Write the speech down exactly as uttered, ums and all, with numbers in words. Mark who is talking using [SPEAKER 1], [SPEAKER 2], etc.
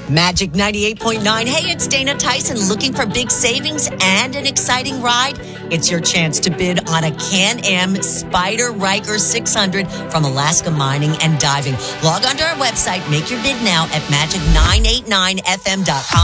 [SPEAKER 1] Magic ninety-eight point nine. Hey, it's Dana Tyson. Looking for big savings and an exciting ride? It's your chance to bid on a Can-Am Spider Riker six hundred from Alaska Mining and Diving. Log on to our website. Make your bid now at magic nine eight nine f m dot com.